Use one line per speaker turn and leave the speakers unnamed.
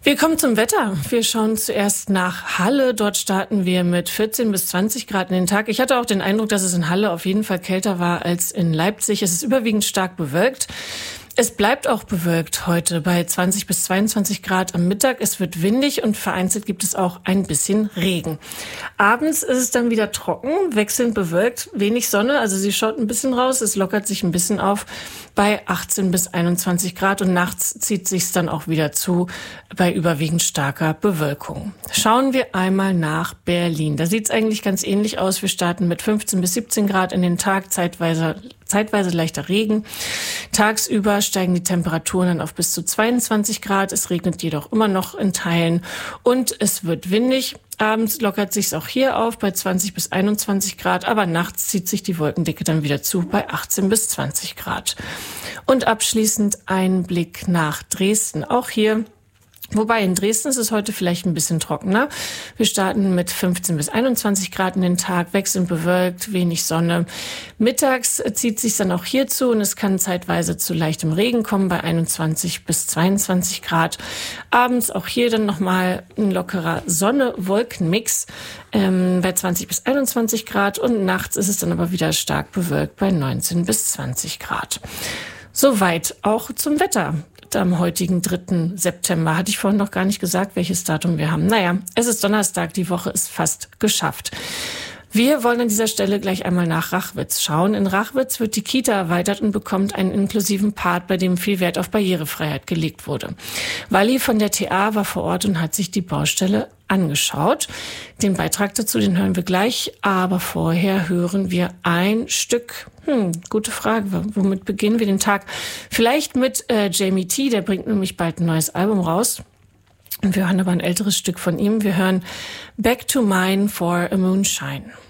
Wir kommen zum Wetter. Wir schauen zuerst nach Halle. Dort starten wir mit 14 bis 20 Grad in den Tag. Ich hatte auch den Eindruck, dass es in Halle auf jeden Fall kälter war als in Leipzig. Es ist überwiegend stark bewölkt. Es bleibt auch bewölkt heute bei 20 bis 22 Grad am Mittag. Es wird windig und vereinzelt gibt es auch ein bisschen Regen. Abends ist es dann wieder trocken, wechselnd bewölkt, wenig Sonne. Also sie schaut ein bisschen raus, es lockert sich ein bisschen auf bei 18 bis 21 Grad und nachts zieht sich's dann auch wieder zu bei überwiegend starker Bewölkung. Schauen wir einmal nach Berlin. Da sieht's eigentlich ganz ähnlich aus. Wir starten mit 15 bis 17 Grad in den Tag, zeitweise leichter Regen. Tagsüber steigen die Temperaturen dann auf bis zu 22 Grad. Es regnet jedoch immer noch in Teilen und es wird windig. Abends lockert sich's auch hier auf bei 20 bis 21 Grad, aber nachts zieht sich die Wolkendicke dann wieder zu bei 18 bis 20 Grad. Und abschließend ein Blick nach Dresden. Auch hier, wobei in Dresden ist es heute vielleicht ein bisschen trockener. Wir starten mit 15 bis 21 Grad in den Tag, wechselnd bewölkt, wenig Sonne. Mittags zieht sich dann auch hier zu und es kann zeitweise zu leichtem Regen kommen bei 21 bis 22 Grad. Abends auch hier dann nochmal ein lockerer Sonne-Wolken-Mix bei 20 bis 21 Grad und nachts ist es dann aber wieder stark bewölkt bei 19 bis 20 Grad. Soweit auch zum Wetter. Am heutigen 3. September. Hatte ich vorhin noch gar nicht gesagt, welches Datum wir haben. Naja, es ist Donnerstag, die Woche ist fast geschafft. Wir wollen an dieser Stelle gleich einmal nach Rachwitz schauen. In Rachwitz wird die Kita erweitert und bekommt einen inklusiven Part, bei dem viel Wert auf Barrierefreiheit gelegt wurde. Walli von der TA war vor Ort und hat sich die Baustelle angeschaut. Den Beitrag dazu, den hören wir gleich, aber vorher hören wir ein Stück. Gute Frage. Womit beginnen wir den Tag? Vielleicht mit Jamie T, der bringt nämlich bald ein neues Album raus. Und wir hören aber ein älteres Stück von ihm. Wir hören Back to Mine for a Moonshine.